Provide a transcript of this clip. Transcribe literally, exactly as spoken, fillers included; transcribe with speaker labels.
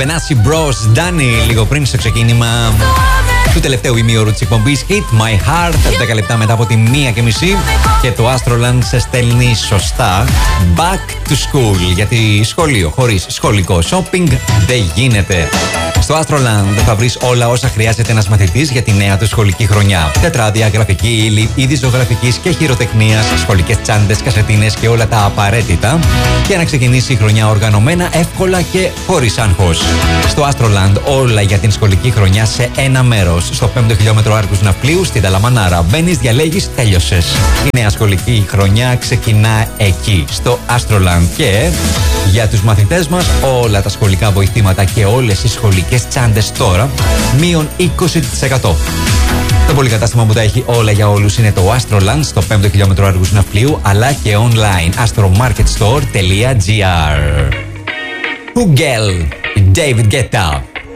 Speaker 1: Benassi Bros. Danny, λίγο πριν στο ξεκίνημα του τελευταίου ημίωρου της εκπομπής Hit My Heart. δέκα λεπτά μετά από τη μία και μισή. Και το Astroland σε στέλνει σωστά Back to School. Γιατί σχολείο χωρίς σχολικό shopping δεν γίνεται. Στο Astroland θα βρεις όλα όσα χρειάζεται ένας μαθητής για τη νέα του σχολική χρονιά. Τετράδια, γραφική ύλη, είδη ζωγραφικής και χειροτεχνίας, σχολικές τσάντες, κασετίνες και όλα τα απαραίτητα για να ξεκινήσει η χρονιά οργανωμένα, εύκολα και χωρίς άγχος. Στο Astroland όλα για την σχολική χρονιά σε ένα μέρος. Στο πέμπτο χιλιόμετρο Άρκους Ναυπλίου στην Ταλαμανάρα. Μπαίνεις, διαλέγεις, τέλειωσες. Η νέα σχολική χρονιά ξεκινά εκεί, στο Astroland. Και για τους μαθητές μας όλα τα σχολικά βοηθήματα και όλες οι σχολικές τσάντες τώρα μείον είκοσι τοις εκατό. Το πολυκατάστημα που τα έχει όλα για όλους είναι το Astroland στο πέμπτο χιλιόμετρο Άργους Ναυπλίου, αλλά και online astromarketstore τελεία gr. Hugel, David Guetta.